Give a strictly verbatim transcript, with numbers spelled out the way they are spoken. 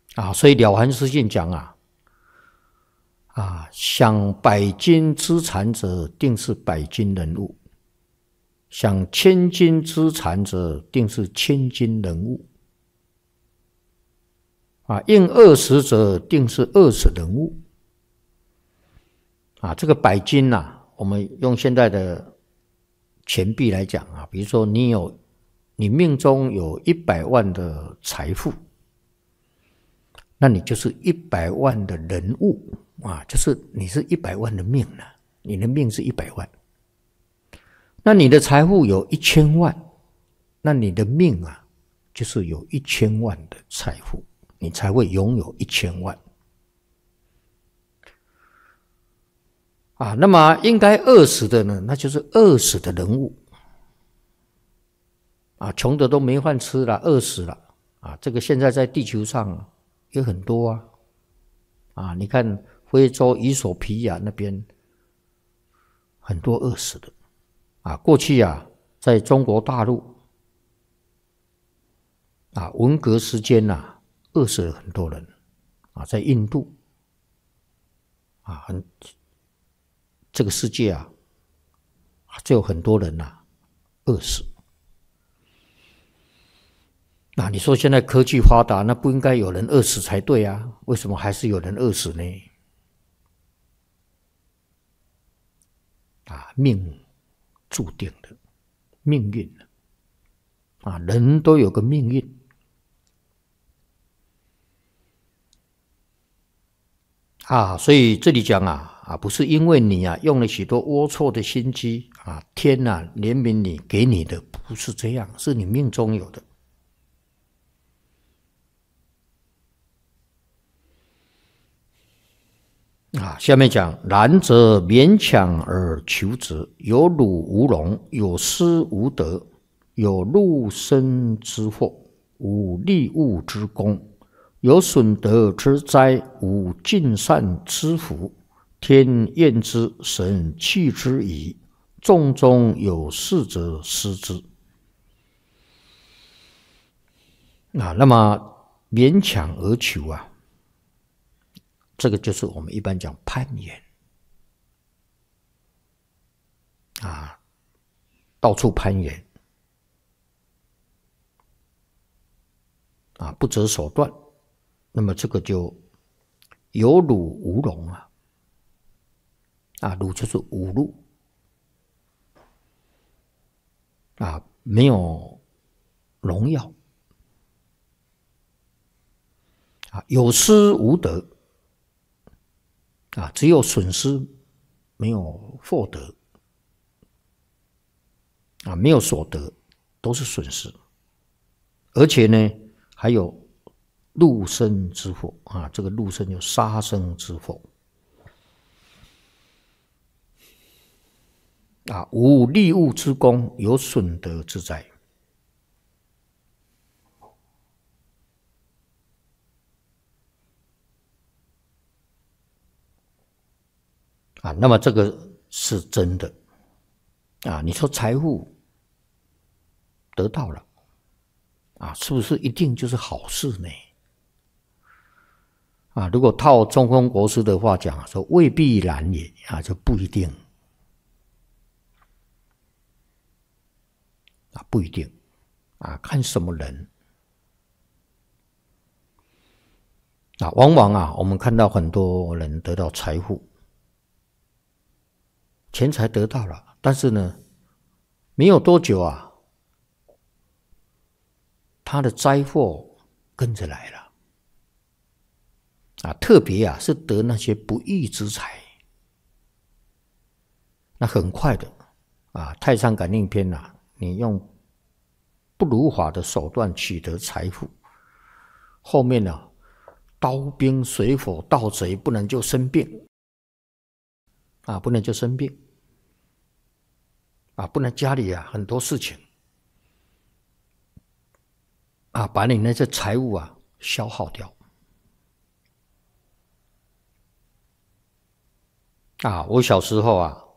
啊，所以《了凡四训》讲啊，啊，享百金资产者，定是百金人物；享千金资产者，定是千金人物。啊，应二十者，定是二十人物。啊，这个百金啊，我们用现在的钱币来讲啊，比如说你有，你命中有一百万的财富。那你就是一百万的人物啊，就是你是一百万的命了，你的命是一百万。那你的财富有一千万，那你的命啊，就是有一千万的财富，你才会拥有一千万。啊，那么应该饿死的呢，那就是饿死的人物。啊，穷的都没饭吃了，饿死了。啊，这个现在在地球上有很多啊，啊，你看非洲伊索比亚那边很多饿死的，啊，过去啊，在中国大陆，啊，文革时间呐、啊，饿死了很多人，啊，在印度，啊，很这个世界啊，就有很多人呐、啊，饿死。那你说现在科技发达，那不应该有人饿死才对啊？为什么还是有人饿死呢？啊，命注定的，命运啊，人都有个命运啊，所以这里讲啊啊，不是因为你啊用了许多龌龊的心机啊，天啊怜悯你给你的，不是这样，是你命中有的。啊，下面讲然则勉强而求之，有辱无荣，有失无得，有禄身之祸，无利物之功，有损德之灾，无尽善之福。天厌之，神弃之矣。众中有事者失之。啊，那么勉强而求啊，这个就是我们一般讲攀岩啊，到处攀岩啊，不择手段，那么这个就有辱无荣啊，啊，辱就是侮辱啊，没有荣耀啊，有失无得。啊，只有损失，没有获得，啊，没有所得，都是损失。而且呢，还有禄身之祸啊，这个禄身有杀生之祸啊，无利物之功，有损德之灾。啊，那么这个是真的啊！你说财富得到了啊，是不是一定就是好事呢？啊，如果套中峰国师的话讲，说未必然也啊，就不一定啊，不一定啊，看什么人啊。往往啊，我们看到很多人得到财富。钱财得到了，但是呢，没有多久啊，他的灾祸跟着来了啊！特别啊，是得那些不义之财，那很快的啊，《太上感应篇》啊，你用不如法的手段取得财富，后面呢、啊，刀兵水火盗贼不能就生病啊，不能就生病。啊，不然家里啊很多事情啊，把你那些财物啊消耗掉啊。我小时候啊，